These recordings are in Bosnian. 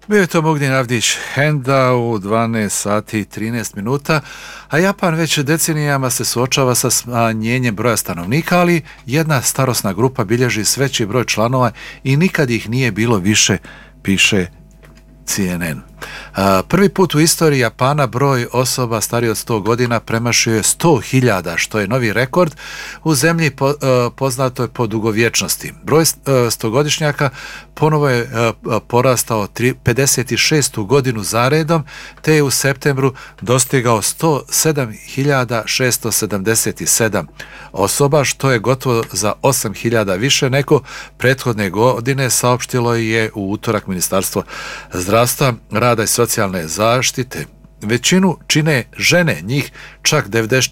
Bio je to Bogdan Avdić Henda u 12 sati i 13 minuta, a Japan već decenijama se suočava sa smanjenjem broja stanovnika, ali jedna starosna grupa bilježi sve veći broj članova i nikad ih nije bilo više, piše CNN. Prvi put u istoriji Japana broj osoba stariji od 100 godina premašio je 100.000, što je novi rekord u zemlji poznatoj po dugovječnosti. Broj stogodišnjaka ponovo je porastao 56. godinu zaredom, te je u septembru dostigao 107.677 osoba, što je gotovo za 8.000 više nego prethodne godine, saopštilo je u utorak Ministarstvo zdravstva, rada i socijalne zaštite. Većinu čine žene, njih čak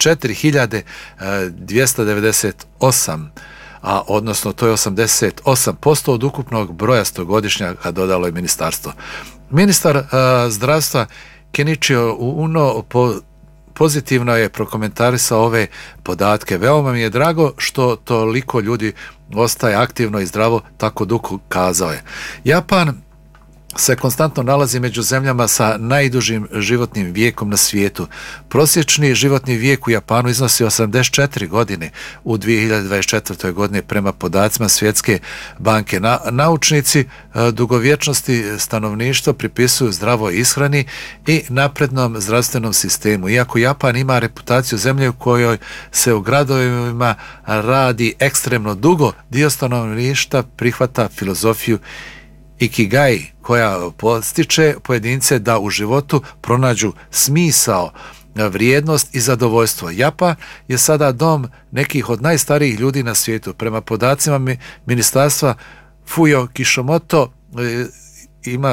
94.298, a odnosno to je 88% od ukupnog broja stogodišnjaka, dodalo je ministarstvo. Ministar zdravstva Kenichio Uno pozitivno je prokomentarisao ove podatke. Veoma mi je drago što toliko ljudi ostaje aktivno i zdravo tako dugo, kazao je. Japan se konstantno nalazi među zemljama sa najdužim životnim vijekom na svijetu. Prosječni životni vijek u Japanu iznosi 84 godine u 2024. godine prema podacima Svjetske banke. Naučnici dugovječnosti stanovništva pripisuju zdravoj ishrani i naprednom zdravstvenom sistemu. Iako Japan ima reputaciju zemlje u kojoj se u gradovima radi ekstremno dugo, dio stanovništva prihvata filozofiju Ikigai, koja podstiče pojedince da u životu pronađu smisao, vrijednost i zadovoljstvo. Japan je sada dom nekih od najstarijih ljudi na svijetu. Prema podacima ministarstva, Fuyo Kishimoto ima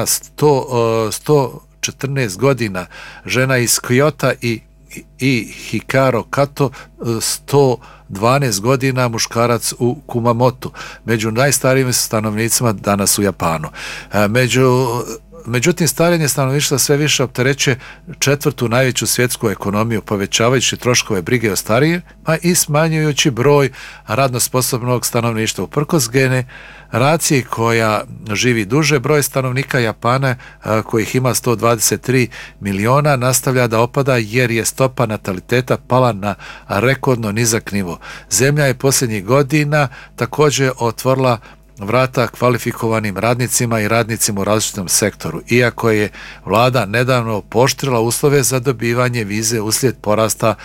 114 godina, žena iz Kyota i Hikaru Kato 112 godina, muškarac u Kumamotu. Među najstarijim stanovnicima danas u Japanu. Međutim, starenje stanovništva sve više opterećuje četvrtu najveću svjetsku ekonomiju, povećavajući troškove brige o starijima i smanjujući broj radno sposobnog stanovništva. Uprkos generaciji koja živi duže, broj stanovnika Japana, kojih ima 123 miliona, nastavlja da opada jer je stopa nataliteta pala na rekordno nizak nivo. Zemlja je posljednjih godina također otvorila vrata kvalifikovanim radnicima i radnicima u različitom sektoru, iako je vlada nedavno pooštrila uslove za dobivanje vize uslijed porasta